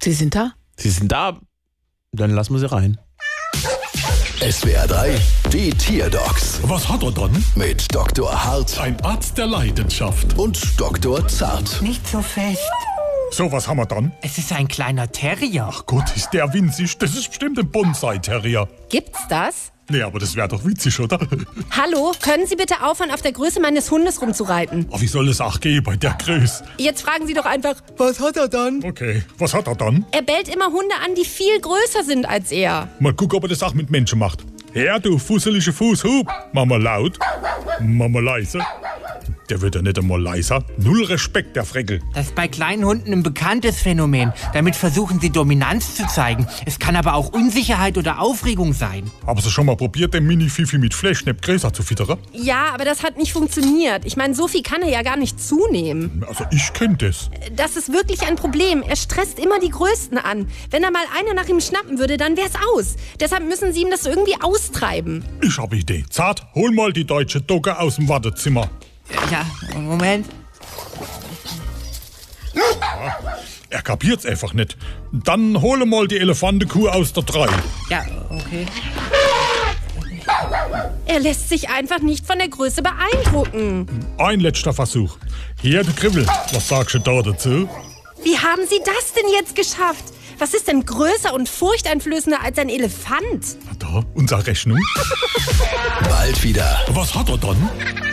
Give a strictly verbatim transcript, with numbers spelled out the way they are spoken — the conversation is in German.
Sie sind da? Sie sind da? Dann lassen wir sie rein. S W R drei, die Tierdocs Was hat er dann? mit Doktor Hart Ein Arzt der Leidenschaft. und Doktor Zart. Nicht so fest. So, was haben wir dann? Es ist ein kleiner Terrier. Ach Gott, ist der winzig. Das ist bestimmt ein Bonsai-Terrier. Gibt's das? Nee, aber das wäre doch witzig, oder? Hallo, können Sie bitte aufhören, auf der Größe meines Hundes rumzureiten? Oh, wie soll es auch gehen bei der Größe? Jetzt fragen Sie doch einfach, was hat er dann? Okay, was hat er dann? Er bellt immer Hunde an, die viel größer sind als er. Mal gucken, ob er das auch mit Menschen macht. Ja, du fusselige Fußhub. Mama laut, Mama leise. Der wird ja nicht einmal leiser. Null Respekt, der Freckel. Das ist bei kleinen Hunden ein bekanntes Phänomen. Damit versuchen sie Dominanz zu zeigen. Es kann aber auch Unsicherheit oder Aufregung sein. Haben Sie schon mal probiert, den Mini-Fifi mit Fleischknepp größer zu füttern? Ja, aber das hat nicht funktioniert. Ich meine, so viel kann er ja gar nicht zunehmen. Also ich kenn das. Das ist wirklich ein Problem. Er stresst immer die Größten an. Wenn da mal einer nach ihm schnappen würde, dann wär's aus. Deshalb müssen Sie ihm das irgendwie austreiben. Ich habe Idee. Zart, hol mal die deutsche Dogge aus dem Wartezimmer. Ja, Moment. Er kapiert's einfach nicht. Dann hole mal die Elefantenkuh aus der drei. Ja, okay. Er lässt sich einfach nicht von der Größe beeindrucken. Ein letzter Versuch. Hier, der Kribbel. Was sagst du da dazu? Wie haben Sie das denn jetzt geschafft? Was ist denn größer und furchteinflößender als ein Elefant? Da, unsere Rechnung. Bald wieder. Was hat er dann?